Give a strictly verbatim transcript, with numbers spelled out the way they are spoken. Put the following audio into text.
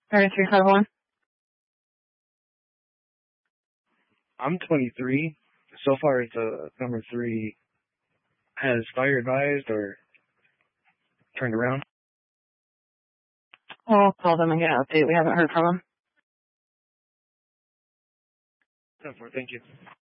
thirty-three five one. I'm twenty-three. So far, it's uh, number three. Has fire advised or turned around? I'll call them and get an update. We haven't heard from them. ten four, thank you.